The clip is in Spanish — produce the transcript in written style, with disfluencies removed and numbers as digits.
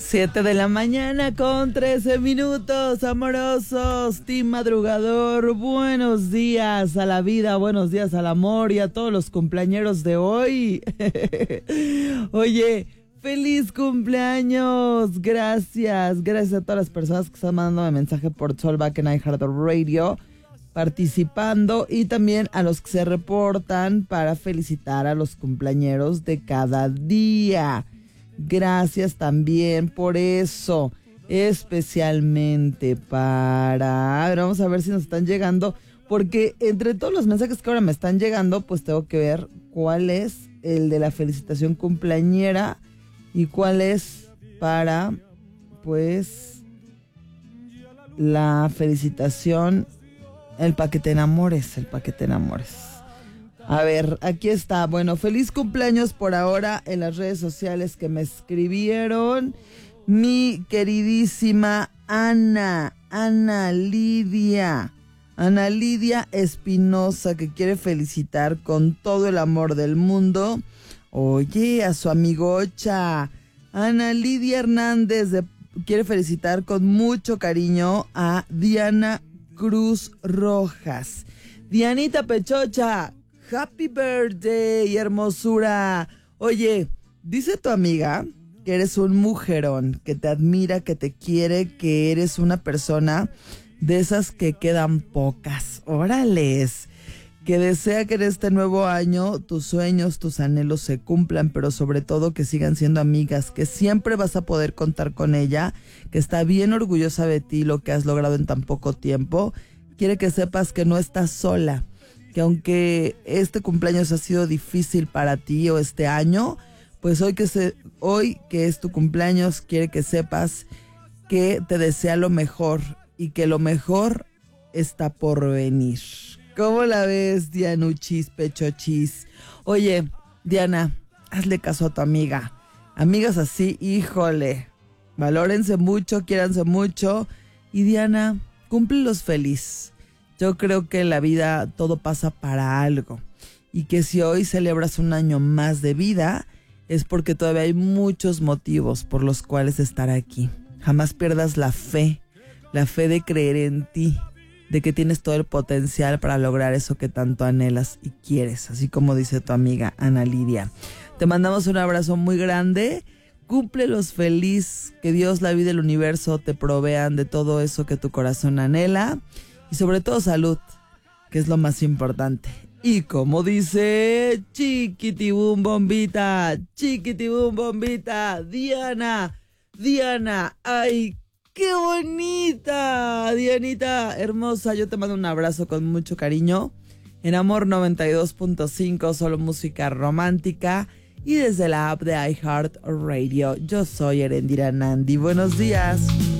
7 de la mañana con 13 minutos, amorosos, team madrugador, buenos días a la vida, buenos días al amor y a todos los cumpleañeros de hoy. Oye, feliz cumpleaños, gracias a todas las personas que están mandando mensaje por Soulback en iHeartRadio, participando, y también a los que se reportan para felicitar a los cumpleañeros de cada día. Gracias también por eso, especialmente para... A ver, vamos a ver si nos están llegando, porque entre todos los mensajes que ahora me están llegando, pues tengo que ver cuál es el de la felicitación cumpleañera y cuál es para, pues, la felicitación, el paquete enamores. A ver, aquí está. Bueno, feliz cumpleaños por ahora en las redes sociales que me escribieron. Mi queridísima Ana Lidia Espinosa, que quiere felicitar con todo el amor del mundo. Oye, a su amigocha. Ana Lidia Hernández quiere felicitar con mucho cariño a Diana Cruz Rojas. Dianita Pechocha, happy birthday, hermosura. Oye, dice tu amiga que eres un mujerón, que te admira, que te quiere, que eres una persona de esas que quedan pocas. Órales. Que desea que en este nuevo año tus sueños, tus anhelos se cumplan, pero sobre todo que sigan siendo amigas, que siempre vas a poder contar con ella, que está bien orgullosa de ti, lo que has logrado en tan poco tiempo. Quiere que sepas que no estás sola, que aunque este cumpleaños ha sido difícil para ti o este año, pues hoy que es tu cumpleaños, quiere que sepas que te desea lo mejor y que lo mejor está por venir. ¿Cómo la ves, Dianuchis, Pechochis? Oye, Diana, hazle caso a tu amiga. Amigas así, híjole, valórense mucho, quiéranse mucho. Y Diana, cúmplelos feliz. Yo creo que en la vida todo pasa para algo. Y que si hoy celebras un año más de vida, es porque todavía hay muchos motivos por los cuales estar aquí. Jamás pierdas la fe de creer en ti, de que tienes todo el potencial para lograr eso que tanto anhelas y quieres, así como dice tu amiga Ana Lidia. Te mandamos un abrazo muy grande, cúmplelos feliz, que Dios, la vida y el universo te provean de todo eso que tu corazón anhela, y sobre todo salud, que es lo más importante. Y como dice chiquitibum bombita, Diana, ay, ¡qué bonita! Dianita, hermosa, yo te mando un abrazo con mucho cariño. En Amor 92.5, solo música romántica. Y desde la app de iHeartRadio, yo soy Erendira Nandi. Buenos días.